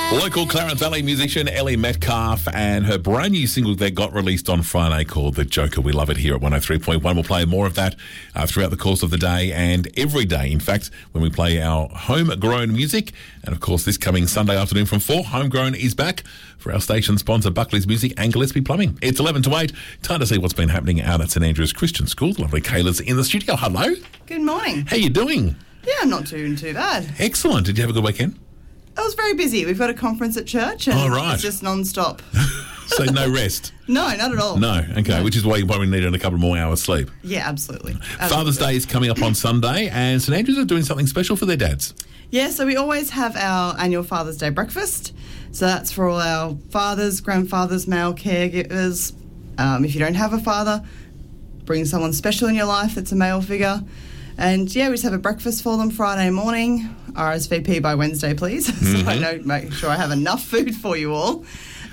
Local Clarence Valley musician Ellie Metcalf and her brand new single that got released on Friday called The Joker. We love it here at 103.1. We'll play more of that throughout the course of the day and every day, in fact, when we play our homegrown music. And, of course, this coming Sunday afternoon from 4, Homegrown is back for our station sponsor, Buckley's Music and Gillespie Plumbing. It's 11 to 8. Time to see what's been happening out at St Andrews Christian School. The lovely Kayla's in the studio. Hello. Good morning. How you doing? Yeah, not too bad. Excellent. Did you have a good weekend? I was very busy. We've got a conference at church and it's just non-stop. So no rest? No, not at all. No, okay, which is why you probably needed a couple more hours sleep. Yeah, absolutely. Father's Day is coming up on Sunday and St Andrews are doing something special for their dads. Yeah, so we always have our annual Father's Day breakfast. So that's for all our fathers, grandfathers, male caregivers. If you don't have a father, bring someone special in your life that's a male figure. And, yeah, we just have a breakfast for them Friday morning. RSVP by Wednesday, please, so I know, make sure I have enough food for you all.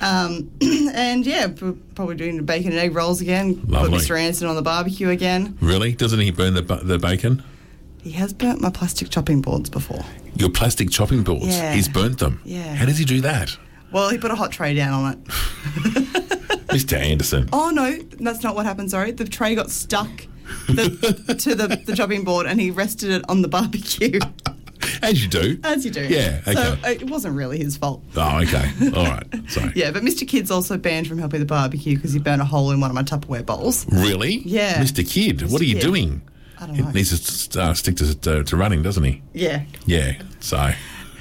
And, yeah, we're probably doing the bacon and egg rolls again. Lovely. Put Mr. Anderson on the barbecue again. Really? Doesn't he burn the bacon? He has burnt my plastic chopping boards before. Your plastic chopping boards? Yeah. He's burnt them? Yeah. How does he do that? Well, he put a hot tray down on it. Mr. Anderson. Oh, no, that's not what happened, sorry. The tray got stuck to the chopping board and he rested it on the barbecue. As you do. As you do. Yeah, okay. So it wasn't really his fault. Oh, okay. All right. Sorry. Yeah, but Mr. Kid's also banned from helping the barbecue because he burnt a hole in one of my Tupperware bowls. Really? Yeah. Mr. Kid, what are you doing? I don't know. He needs to stick to running, doesn't he? Yeah. Yeah, so.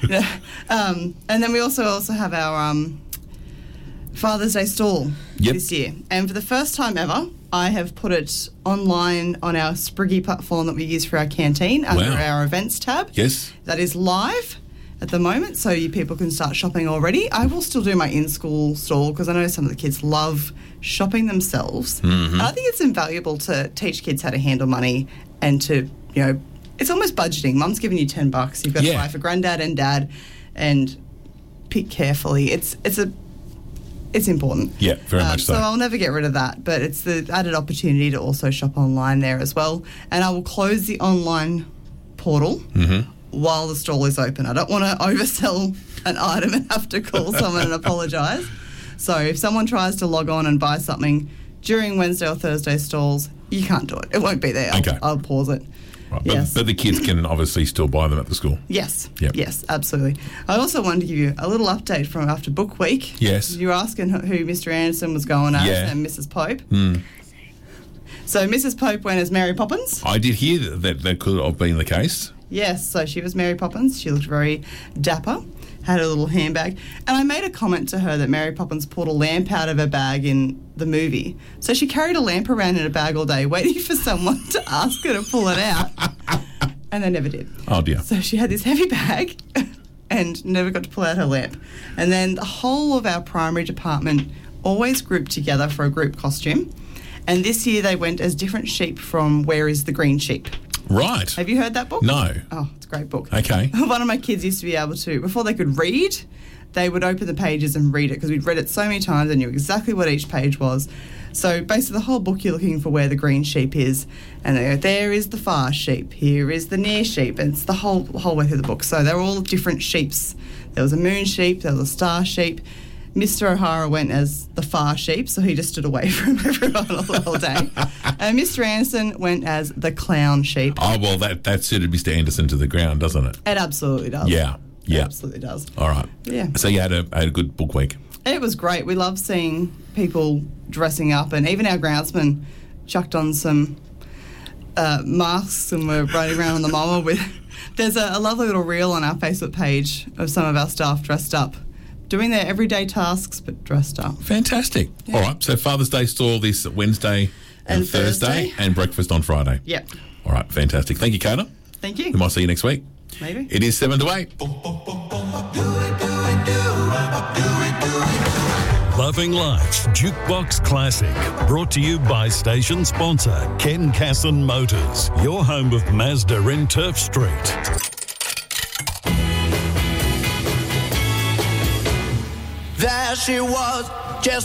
And then we also have our Father's Day stall this year. And for the first time ever, I have put it online on our Spriggy platform that we use for our canteen under our events tab. Yes. That is live at the moment, so you people can start shopping already. I will still do my in-school stall because I know some of the kids love shopping themselves. Mm-hmm. And I think it's invaluable to teach kids how to handle money and to, you know, it's almost budgeting. Mum's giving you $10. You've got to buy for granddad and dad and pick carefully. It's important. Yeah, very much so. So I'll never get rid of that, but it's the added opportunity to also shop online there as well. And I will close the online portal while the stall is open. I don't want to oversell an item and have to call someone and apologise. So if someone tries to log on and buy something during Wednesday or Thursday stalls, you can't do it. It won't be there. Okay. I'll pause it. Right, Yes. but the kids can obviously still buy them at the school. Yes. Yep. Yes, absolutely. I also wanted to give you a little update from after book week. Yes. You were asking who Mr. Anderson was going as and Mrs. Pope. So Mrs. Pope went as Mary Poppins. I did hear that could have been the case. Yes, so she was Mary Poppins. She looked very dapper, had a little handbag. And I made a comment to her that Mary Poppins pulled a lamp out of her bag in the movie. So she carried a lamp around in a bag all day waiting for someone to ask her to pull it out. And they never did. Oh, dear. So she had this heavy bag and never got to pull out her lamp. And then the whole of our primary department always grouped together for a group costume. And this year they went as different sheep from Where is the Green Sheep? Right. Have you heard that book? No. Oh, it's a great book. Okay. One of my kids used to be able to, before they could read, they would open the pages and read it because we'd read it so many times and knew exactly what each page was. So basically the whole book you're looking for where the green sheep is, and they go, there is the far sheep, here is the near sheep, and it's the whole way through the book. So they're all different sheeps. There was a moon sheep, there was a star sheep. Mr. O'Hara went as the far sheep, so he just stood away from everyone all day. And Mr. Anderson went as the clown sheep. Oh, well, that suited Mr. Anderson to the ground, doesn't it? It absolutely does. Yeah. It absolutely does. All right. Yeah. So you had a good book week. It was great. We love seeing people dressing up, and even our groundsman chucked on some masks and we're running around on the mama with... There's a lovely little reel on our Facebook page of some of our staff dressed up, doing their everyday tasks but dressed up. Fantastic. Yeah. All right, so Father's Day stall this Wednesday and Thursday and breakfast on Friday. Yep. All right, fantastic. Thank you, Kayla. Thank you. We might see you next week. Maybe. It is 7 to 8. Loving Life's Jukebox Classic, brought to you by station sponsor Ken Casson Motors, your home of Mazda in Turf Street. There she was,